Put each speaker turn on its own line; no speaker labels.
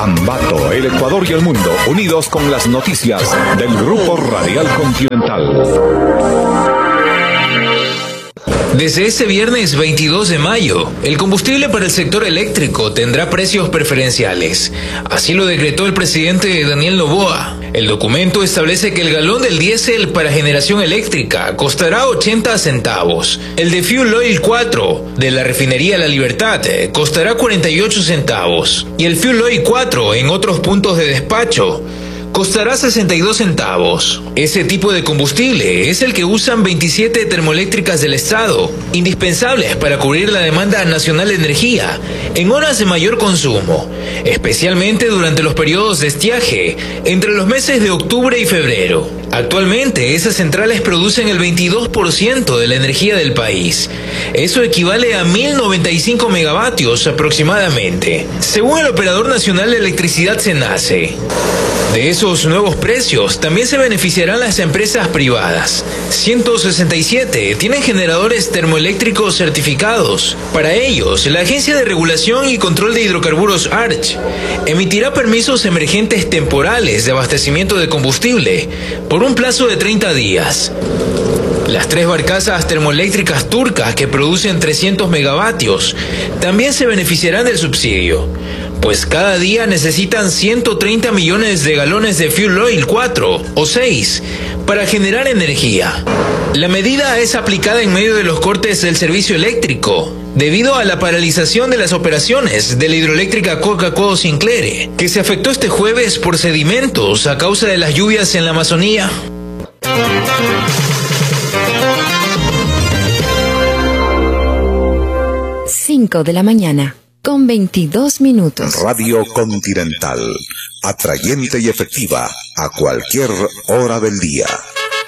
Ambato, el Ecuador y el mundo, unidos con las noticias del Grupo Radial Continental.
Desde este viernes 22 de mayo, el combustible para el sector eléctrico tendrá precios preferenciales. Así lo decretó el presidente Daniel Noboa. El documento establece que el galón del diésel para generación eléctrica costará 80 centavos. El de Fuel Oil 4 de la refinería La Libertad costará 48 centavos. Y el Fuel Oil 4 en otros puntos de despacho costará 62 centavos. Ese tipo de combustible es el que usan 27 termoeléctricas del Estado, indispensables para cubrir la demanda nacional de energía en horas de mayor consumo, especialmente durante los periodos de estiaje entre los meses de octubre y febrero. Actualmente, esas centrales producen el 22% de la energía del país. Eso equivale a 1.095 megavatios aproximadamente, según el Operador Nacional de Electricidad SENACE. De esos nuevos precios también se beneficiarán las empresas privadas. 167 tienen generadores termoeléctricos certificados. Para ellos, la Agencia de Regulación y Control de Hidrocarburos ARCH emitirá permisos emergentes temporales de abastecimiento de combustible por un plazo de 30 días. Las 3 barcazas termoeléctricas turcas que producen 300 megavatios también se beneficiarán del subsidio, pues cada día necesitan 130 millones de galones de Fuel Oil 4 o 6 para generar energía. La medida es aplicada en medio de los cortes del servicio eléctrico, debido a la paralización de las operaciones de la hidroeléctrica Coca-Cola Sinclair, que se afectó este jueves por sedimentos a causa de las lluvias en la Amazonía.
5 de la mañana, con 22 minutos.
Radio Continental, atrayente y efectiva a cualquier hora del día.